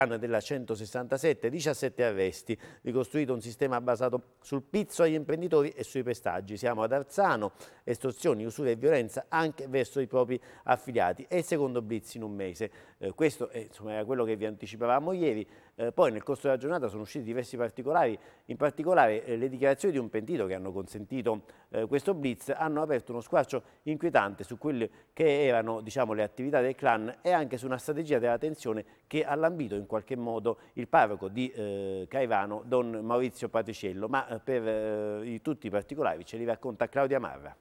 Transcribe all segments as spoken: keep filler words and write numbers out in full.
della centosessantasette, diciassette arresti, ricostruito un sistema basato sul pizzo agli imprenditori e sui pestaggi. Siamo ad Arzano, estorsioni, usura e violenza anche verso i propri affiliati. È il secondo blitz in un mese. Eh, questo è, insomma, era quello che vi anticipavamo ieri. Eh, poi nel corso della giornata sono usciti diversi particolari, in particolare eh, le dichiarazioni di un pentito che hanno consentito eh, questo blitz hanno aperto uno squarcio inquietante su quelle che erano, diciamo, le attività del clan e anche su una strategia della tensione che ha lambito in qualche modo il parroco di eh, Caivano, don Maurizio Patriciello, ma eh, per eh, tutti i particolari ce li racconta Claudia Marra.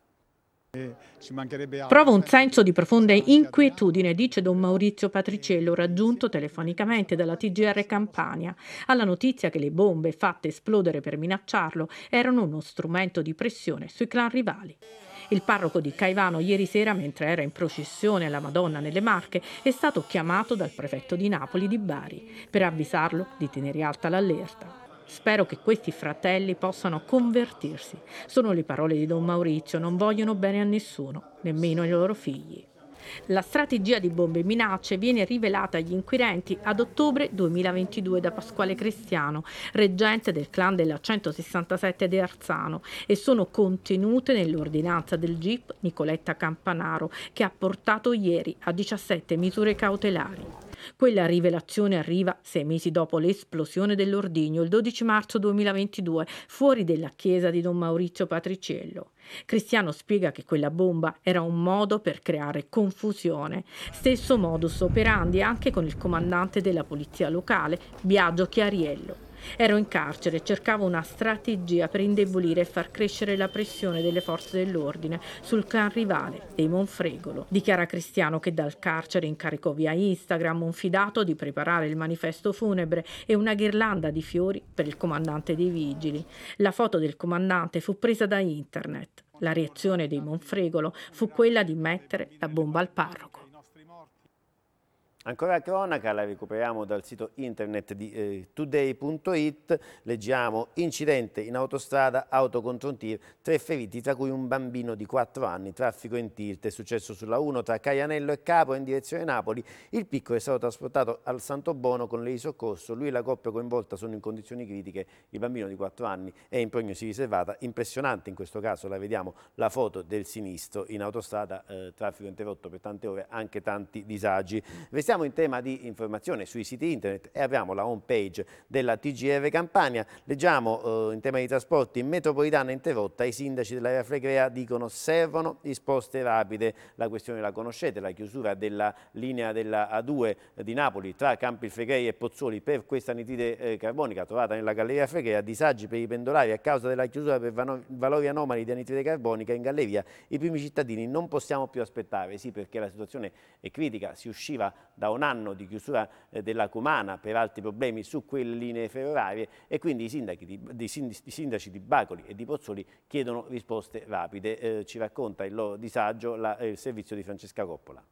Provo un senso di profonda inquietudine, dice don Maurizio Patriciello, raggiunto telefonicamente dalla T G R Campania, alla notizia che le bombe fatte esplodere per minacciarlo erano uno strumento di pressione sui clan rivali. Il parroco di Caivano ieri sera, mentre era in processione alla Madonna nelle Marche, è stato chiamato dal prefetto di Napoli Di Bari per avvisarlo di tenere alta l'allerta. Spero che questi fratelli possano convertirsi. Sono le parole di don Maurizio, non vogliono bene a nessuno, nemmeno ai loro figli. La strategia di bombe e minacce viene rivelata agli inquirenti ad ottobre duemilaventidue da Pasquale Cristiano, reggente del clan della centosessantasette di Arzano, e sono contenute nell'ordinanza del G I P Nicoletta Campanaro, che ha portato ieri a diciassette misure cautelari. Quella rivelazione arriva sei mesi dopo l'esplosione dell'ordigno, il dodici marzo duemilaventidue, fuori della chiesa di don Maurizio Patriciello. Cristiano spiega che quella bomba era un modo per creare confusione. Stesso modus operandi anche con il comandante della polizia locale, Biagio Chiariello. Ero in carcere e cercavo una strategia per indebolire e far crescere la pressione delle forze dell'ordine sul clan rivale dei Monfregolo. Dichiara Cristiano che dal carcere incaricò via Instagram un fidato di preparare il manifesto funebre e una ghirlanda di fiori per il comandante dei vigili. La foto del comandante fu presa da internet. La reazione dei Monfregolo fu quella di mettere la bomba al parroco. Ancora la cronaca, la recuperiamo dal sito internet di eh, today punto it, leggiamo incidente in autostrada, auto contro un tir, tre feriti tra cui un bambino di quattro anni, traffico in tilt, è successo sulla uno tra Caianello e Capua in direzione Napoli, il piccolo è stato trasportato al Santobono con le di soccorso, lui e la coppia coinvolta sono in condizioni critiche, il bambino di quattro anni è in prognosi riservata, impressionante in questo caso, la vediamo, la foto del sinistro in autostrada, eh, traffico interrotto per tante ore, anche tanti disagi. Siamo in tema di informazione sui siti internet e apriamo la home page della T G R Campania. Leggiamo eh, in tema di trasporti, in metropolitana interrotta, i sindaci dell'area Flegrea dicono servono risposte rapide. La questione la conoscete, la chiusura della linea della A due di Napoli tra Campi Flegrei e Pozzuoli per questa anidride eh, carbonica trovata nella galleria Flegrea, disagi per i pendolari a causa della chiusura per valori anomali di anidride carbonica in galleria. I primi cittadini non possiamo più aspettare, sì, perché la situazione è critica, si usciva da un anno di chiusura eh, della Cumana per altri problemi su quelle linee ferroviarie e quindi i, sindaci di, di, i sindaci di Bacoli e di Pozzuoli chiedono risposte rapide. Eh, ci racconta il loro disagio la, eh, il servizio di Francesca Coppola.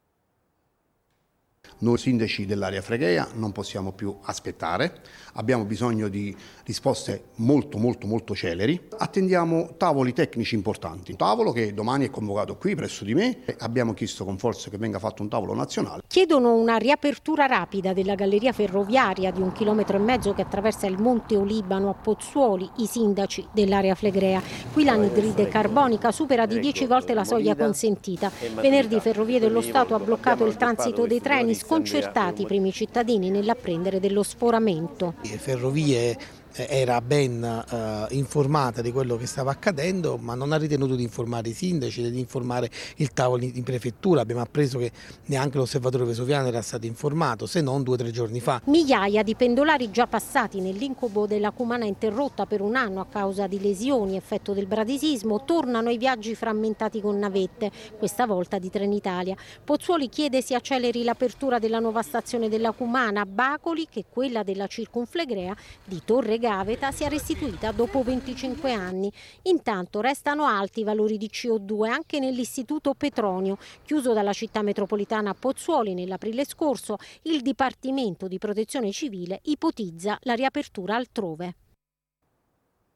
Noi sindaci dell'area Flegrea non possiamo più aspettare, abbiamo bisogno di risposte molto molto molto celeri, attendiamo tavoli tecnici importanti, un tavolo che domani è convocato qui presso di me, abbiamo chiesto con forza che venga fatto un tavolo nazionale. Chiedono una riapertura rapida della galleria ferroviaria di un chilometro e mezzo che attraversa il Monte Olibano a Pozzuoli, i sindaci dell'area Flegrea. Qui l'anidride carbonica supera di dieci volte la soglia consentita. Venerdì Ferrovie dello Stato ha bloccato il transito dei treni, sconcertati i primi cittadini nell'apprendere dello sforamento. Le ferrovie era ben eh, informata di quello che stava accadendo, ma non ha ritenuto di informare i sindaci, di informare il tavolo in prefettura. Abbiamo appreso che neanche l'osservatore vesuviano era stato informato, se non due o tre giorni fa. Migliaia di pendolari già passati nell'incubo della Cumana interrotta per un anno a causa di lesioni effetto del bradisismo tornano ai viaggi frammentati con navette, questa volta di Trenitalia. Pozzuoli chiede si acceleri l'apertura della nuova stazione della Cumana a Bacoli, che quella della Circunflegrea di Torre Gaveta sia restituita dopo venticinque anni. Intanto restano alti i valori di C O due anche nell'istituto Petronio, chiuso dalla città metropolitana a Pozzuoli nell'aprile scorso. Il Dipartimento di Protezione Civile ipotizza la riapertura altrove.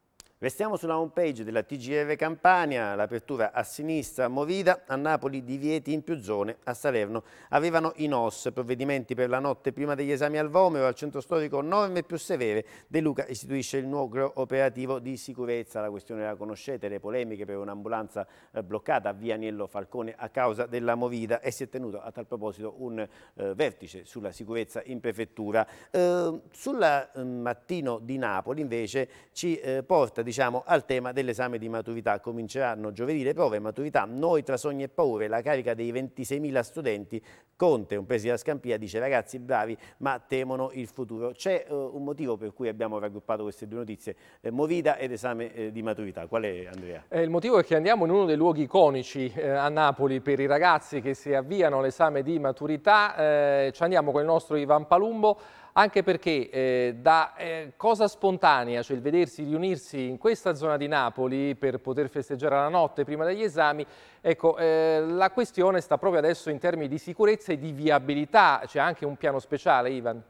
Restiamo sulla homepage della T G R Campania, l'apertura a sinistra Movida, a Napoli divieti in più zone, a Salerno avevano i N O S, provvedimenti per la notte prima degli esami al Vomero, al centro storico norme più severe, De Luca istituisce il nucleo operativo di sicurezza, la questione la conoscete, le polemiche per un'ambulanza eh, bloccata a via Agnello Falcone a causa della Movida e si è tenuto a tal proposito un eh, vertice sulla sicurezza in prefettura. Eh, sul eh, mattino di Napoli invece ci eh, porta diciamo, al tema dell'esame di maturità. Cominceranno giovedì le prove maturità, noi tra sogni e paure, la carica dei ventiseimila studenti. Conte, un presi da Scampia, dice ragazzi bravi ma temono il futuro. C'è uh, un motivo per cui abbiamo raggruppato queste due notizie, eh, Movida ed esame eh, di maturità. Qual è, Andrea? Eh, il motivo è che andiamo in uno dei luoghi iconici eh, a Napoli per i ragazzi che si avviano all'esame di maturità. Eh, ci andiamo con il nostro Ivan Palumbo, anche perché eh, da eh, cosa spontanea, cioè il vedersi riunirsi in questa zona di Napoli per poter festeggiare la notte prima degli esami, ecco, eh, la questione sta proprio adesso in termini di sicurezza e di viabilità. C'è anche un piano speciale, Ivan?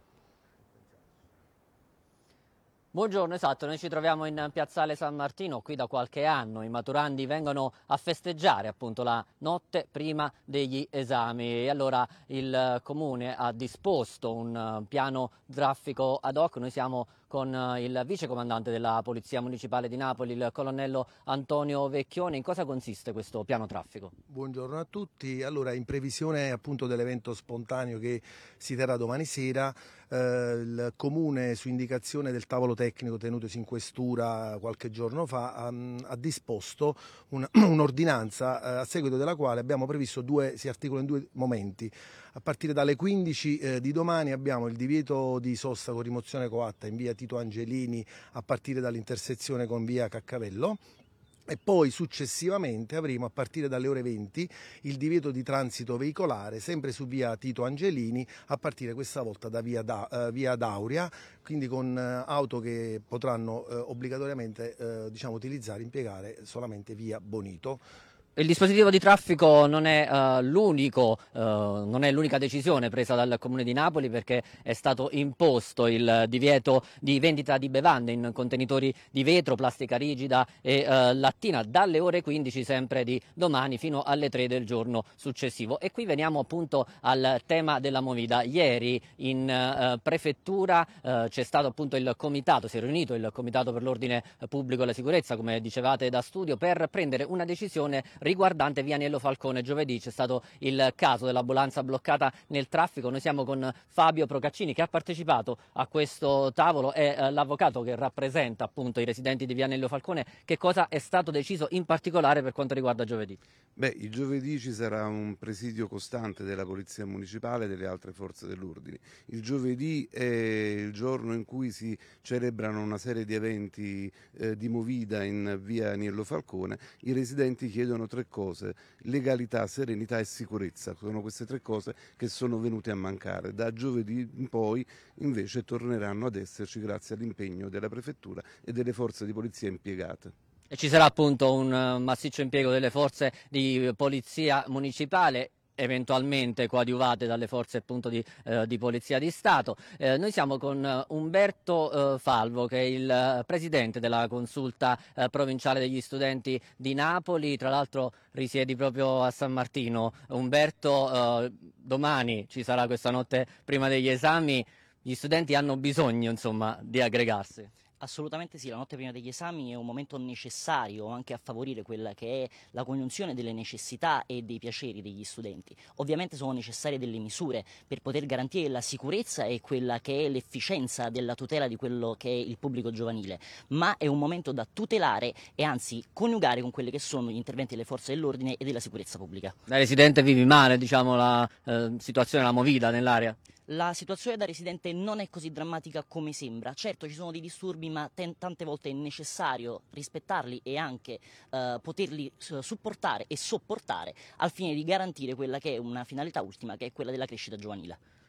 Buongiorno, esatto, noi ci troviamo in Piazzale San Martino, qui da qualche anno i maturandi vengono a festeggiare appunto la notte prima degli esami e allora il Comune ha disposto un piano traffico ad hoc. Noi siamo con il vice comandante della Polizia Municipale di Napoli, il colonnello Antonio Vecchione. In cosa consiste questo piano traffico? Buongiorno a tutti. Allora, in previsione appunto dell'evento spontaneo che si terrà domani sera, eh, il Comune, su indicazione del tavolo tecnico tenutosi in questura qualche giorno fa, ha, ha disposto un, un'ordinanza eh, a seguito della quale abbiamo previsto due, si articola in due momenti. A partire dalle quindici eh, di domani abbiamo il divieto di sosta con rimozione coatta in via Tito Angelini a partire dall'intersezione con via Caccavello. E poi successivamente avremo a partire dalle ore venti il divieto di transito veicolare sempre su via Tito Angelini a partire questa volta da via, da, uh, via Dauria, quindi con uh, auto che potranno uh, obbligatoriamente uh, diciamo, utilizzare, impiegare solamente via Bonito. Il dispositivo di traffico non è uh, l'unico, uh, non è l'unica decisione presa dal Comune di Napoli, perché è stato imposto il divieto di vendita di bevande in contenitori di vetro, plastica rigida e uh, lattina dalle ore quindici sempre di domani fino alle tre del giorno successivo. E qui veniamo appunto al tema della Movida. Ieri in uh, prefettura uh, c'è stato appunto il comitato, si è riunito il comitato per l'ordine pubblico e la sicurezza, come dicevate da studio, per prendere una decisione riguardante via Agnello Falcone. Giovedì c'è stato il caso dell'ambulanza bloccata nel traffico. Noi siamo con Fabio Procaccini, che ha partecipato a questo tavolo, è eh, l'avvocato che rappresenta appunto i residenti di via Agnello Falcone. Che cosa è stato deciso in particolare per quanto riguarda giovedì? Beh, il giovedì ci sarà un presidio costante della Polizia Municipale e delle altre forze dell'ordine. Il giovedì è il giorno in cui si celebrano una serie di eventi eh, di Movida in via Agnello Falcone. I residenti chiedono tre cose: legalità, serenità e sicurezza. Sono queste tre cose che sono venute a mancare. Da giovedì in poi invece torneranno ad esserci grazie all'impegno della prefettura e delle forze di polizia impiegate. E ci sarà appunto un massiccio impiego delle forze di polizia municipale, eventualmente coadiuvate dalle forze appunto di, eh, di Polizia di Stato. Eh, noi siamo con Umberto eh, Falvo, che è il eh, presidente della consulta eh, provinciale degli studenti di Napoli, tra l'altro risiedi proprio a San Martino. Umberto, eh, domani ci sarà questa notte prima degli esami, gli studenti hanno bisogno insomma di aggregarsi. Assolutamente sì, la notte prima degli esami è un momento necessario anche a favorire quella che è la congiunzione delle necessità e dei piaceri degli studenti. Ovviamente sono necessarie delle misure per poter garantire la sicurezza e quella che è l'efficienza della tutela di quello che è il pubblico giovanile, ma è un momento da tutelare e anzi coniugare con quelli che sono gli interventi delle forze dell'ordine e della sicurezza pubblica. Da residente vivi male, diciamo, la eh, situazione, la movida nell'area? La situazione da residente non è così drammatica come sembra. Certo, ci sono dei disturbi, ma tante volte è necessario rispettarli e anche eh, poterli supportare e sopportare al fine di garantire quella che è una finalità ultima, che è quella della crescita giovanile.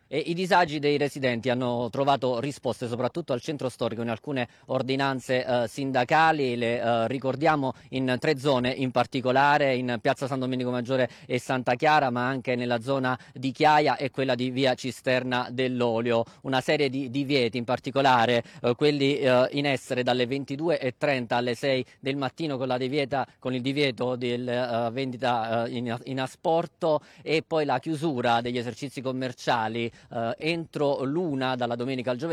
E i disagi dei residenti hanno trovato risposte soprattutto al centro storico in alcune ordinanze eh, sindacali, le eh, ricordiamo in tre zone in particolare, in piazza San Domenico Maggiore e Santa Chiara, ma anche nella zona di Chiaia e quella di via Cisterna dell'Olio. Una serie di divieti, in particolare eh, quelli eh, in essere dalle ventidue e trenta alle sei del mattino con, la divieta, con il divieto della uh, vendita uh, in, in asporto, e poi la chiusura degli esercizi commerciali Uh, entro l'una dalla domenica al giovedì